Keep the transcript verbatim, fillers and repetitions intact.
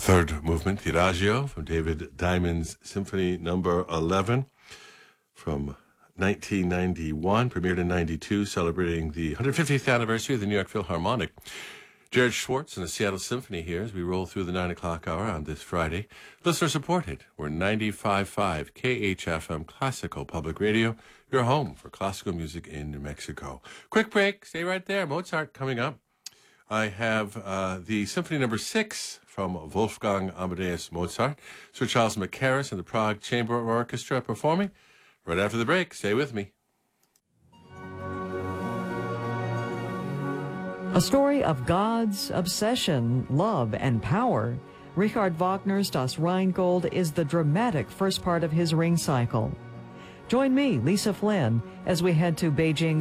Third movement, the Adagio, from David Diamond's Symphony Number eleven from nineteen ninety-one, premiered in ninety-two, celebrating the one hundred fiftieth anniversary of the New York Philharmonic. Jared Schwartz and the Seattle Symphony here as we roll through the nine o'clock hour on this Friday. Listener supported. We're ninety-five point five K H F M Classical Public Radio, your home for classical music in New Mexico. Quick break. Stay right there. Mozart coming up. I have uh, the Symphony Number six from Wolfgang Amadeus Mozart. Sir Charles Mackerras and the Prague Chamber Orchestra performing right after the break. Stay with me. A story of God's obsession, love, and power. Richard Wagner's Das Rheingold is the dramatic first part of his Ring cycle. Join me, Lisa Flynn, as we head to Beijing